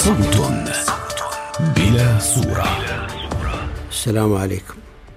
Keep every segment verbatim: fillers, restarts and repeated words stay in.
صوت بلا صورة. السلام عليكم.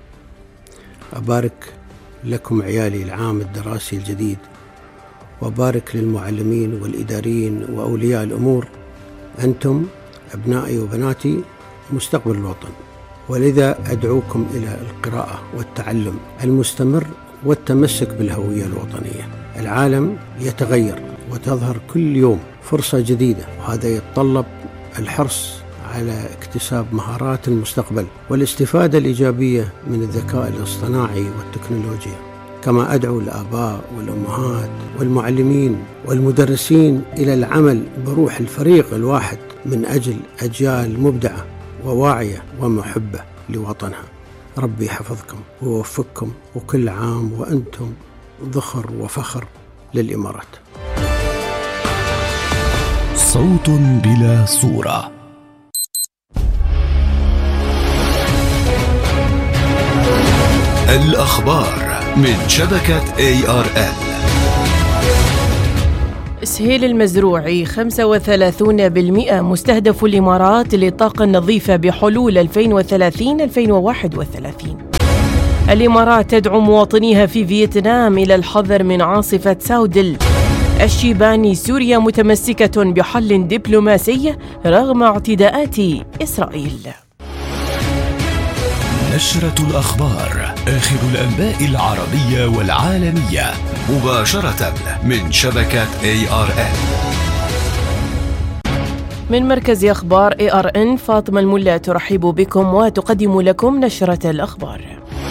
أبارك لكم عيالي العام الدراسي الجديد، وأبارك للمعلمين والإداريين وأولياء الأمور. أنتم أبنائي وبناتي مستقبل الوطن، ولذا أدعوكم إلى القراءة والتعلم المستمر والتمسك بالهوية الوطنية. العالم يتغير وتظهر كل يوم فرصة جديدة، وهذا يتطلب الحرص على اكتساب مهارات المستقبل والاستفادة الإيجابية من الذكاء الاصطناعي والتكنولوجيا. كما أدعو الآباء والأمهات والمعلمين والمدرسين إلى العمل بروح الفريق الواحد من أجل أجيال مبدعة وواعية ومحبة لوطنها. ربي يحفظكم ويوفقكم، وكل عام وأنتم ذخر وفخر للإمارات. صوت بلا صورة. الأخبار من شبكة إيه آر إل. سهيل المزروعي خمسة وثلاثين بالمئة مستهدف الإمارات للطاقة النظيفة بحلول ألفين وثلاثين ألفين وواحد وثلاثين. الإمارات تدعو مواطنيها في فيتنام إلى الحذر من عاصفة ساودل. الشيباني: سوريا متمسكة بحل دبلوماسي رغم اعتداءات إسرائيل. نشرة الأخبار، آخر الأنباء العربية والعالمية مباشرة من شبكة إيه آر إن. من مركز أخبار إيه آر إن، فاطمة الملا ترحب بكم وتقدم لكم نشرة الأخبار.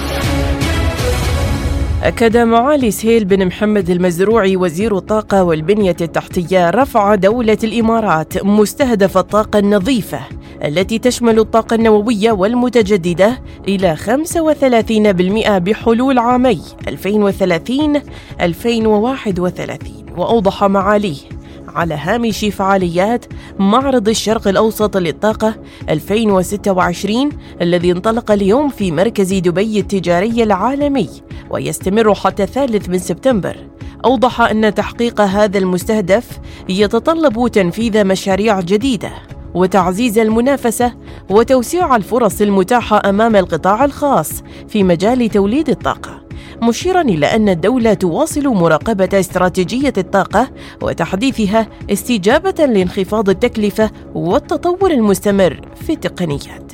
أكد معالي سهيل بن محمد المزروعي وزير الطاقة والبنية التحتية رفع دولة الإمارات مستهدف الطاقة النظيفة التي تشمل الطاقة النووية والمتجددة إلى خمسة وثلاثين بالمئة بحلول عامي ألفين وثلاثين ألفين وواحد وثلاثين. وأوضح معاليه على هامش فعاليات معرض الشرق الأوسط للطاقة ألفين وستة وعشرين الذي انطلق اليوم في مركز دبي التجاري العالمي ويستمر حتى الثالث من سبتمبر. أوضح أن تحقيق هذا المستهدف يتطلب تنفيذ مشاريع جديدة وتعزيز المنافسة وتوسيع الفرص المتاحة أمام القطاع الخاص في مجال توليد الطاقة، مشيراً إلى أن الدولة تواصل مراقبة استراتيجية الطاقة وتحديثها استجابة لانخفاض التكلفة والتطور المستمر في التقنيات.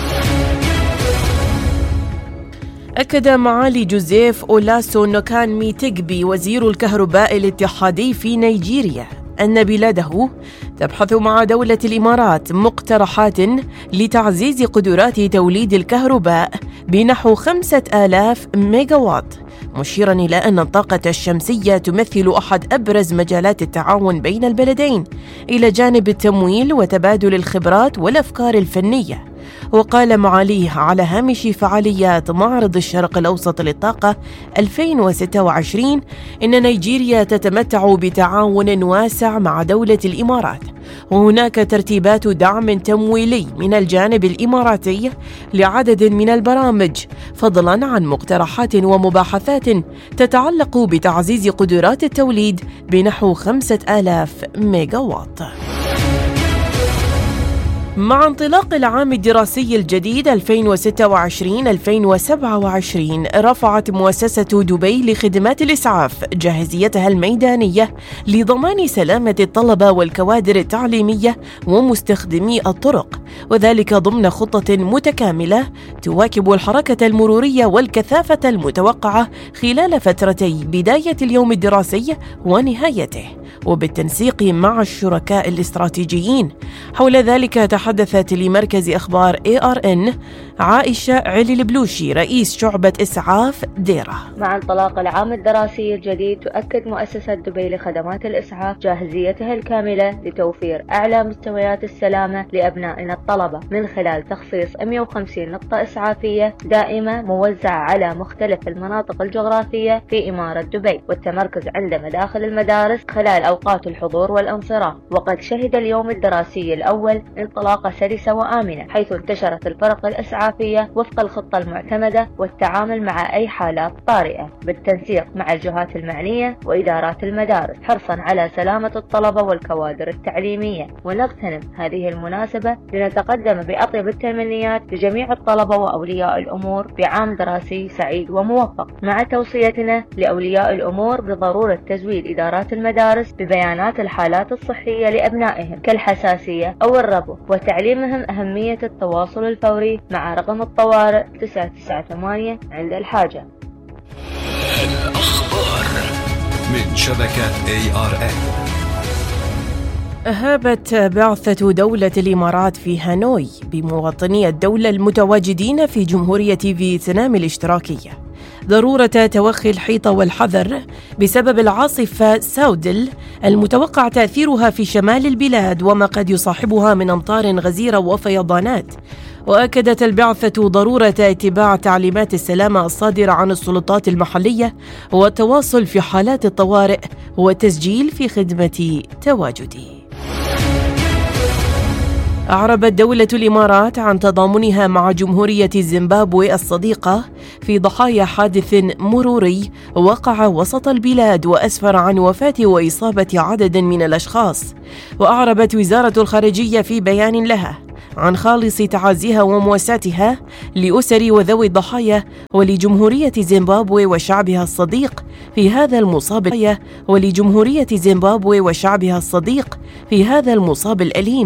أكد معالي جوزيف أولاسو نوكانمي تيغبي وزير الكهرباء الاتحادي في نيجيريا أن بلاده تبحث مع دولة الإمارات مقترحات لتعزيز قدرات توليد الكهرباء بنحو خمسة آلاف ميجاوات، مشيراً إلى أن الطاقة الشمسية تمثل أحد أبرز مجالات التعاون بين البلدين إلى جانب التمويل وتبادل الخبرات والأفكار الفنية. وقال معاليه على هامش فعاليات معرض الشرق الأوسط للطاقة ألفين وستة وعشرين إن نيجيريا تتمتع بتعاون واسع مع دولة الإمارات، وهناك ترتيبات دعم تمويلي من الجانب الإماراتي لعدد من البرامج، فضلاً عن مقترحات ومباحثات تتعلق بتعزيز قدرات التوليد بنحو خمسة آلاف ميجاوات. مع انطلاق العام الدراسي الجديد ألفين وستة وعشرين ألفين وسبعة وعشرين، رفعت مؤسسة دبي لخدمات الإسعاف جاهزيتها الميدانية لضمان سلامة الطلبة والكوادر التعليمية ومستخدمي الطرق، وذلك ضمن خطة متكاملة تواكب الحركة المرورية والكثافة المتوقعة خلال فترتي بداية اليوم الدراسي ونهايته، وبالتنسيق مع الشركاء الاستراتيجيين. حول ذلك تحدثت لمركز أخبار إيه آر إن عائشة علي البلوشي رئيس شعبة إسعاف ديرة. مع انطلاق العام الدراسي الجديد، تؤكد مؤسسة دبي لخدمات الإسعاف جاهزيتها الكاملة لتوفير أعلى مستويات السلامة لأبنائنا الطلبة من خلال تخصيص مئة وخمسين نقطة إسعافية دائمة موزعة على مختلف المناطق الجغرافية في إمارة دبي، والتمركز عند مداخل المدارس خلال أوقات الحضور والانصراف. وقد شهد اليوم الدراسي الأول انطلاق انطلاقة سلسة وآمنة، حيث انتشرت الفرق الإسعافية وفق الخطة المعتمدة والتعامل مع أي حالات طارئة بالتنسيق مع الجهات المعنية وإدارات المدارس، حرصا على سلامة الطلبة والكوادر التعليمية. ونغتنم هذه المناسبة لنتقدم بأطيب التمنيات لجميع الطلبة وأولياء الأمور بعام دراسي سعيد وموفق، مع توصيتنا لأولياء الأمور بضرورة تزويد إدارات المدارس ببيانات الحالات الصحية لأبنائهم كالحساسية أو الربو، وتعليمهم أهمية التواصل الفوري مع رقم الطوارئ تسعة تسعة ثمانية عند الحاجة. الأخبار من شبكة إيه آر إن. أهابت بعثة دولة الإمارات في هانوي بمواطني الدولة المتواجدين في جمهورية فيتنام الاشتراكية ضرورة توخي الحيطة والحذر بسبب العاصفة ساودل المتوقع تأثيرها في شمال البلاد وما قد يصاحبها من أمطار غزيرة وفيضانات. وأكدت البعثة ضرورة اتباع تعليمات السلامة الصادرة عن السلطات المحلية والتواصل في حالات الطوارئ والتسجيل في خدمة تواجدي. أعربت دولة الإمارات عن تضامنها مع جمهورية زيمبابوي الصديقة في ضحايا حادث مروري وقع وسط البلاد وأسفر عن وفاة وإصابة عدد من الأشخاص. وأعربت وزارة الخارجية في بيان لها عن خالص تعازيها ومواساتها لأسر وذوي الضحايا ولجمهورية زيمبابوي وشعبها الصديق في هذا المصاب ولجمهورية زيمبابوي وشعبها الصديق في هذا المصاب الأليم.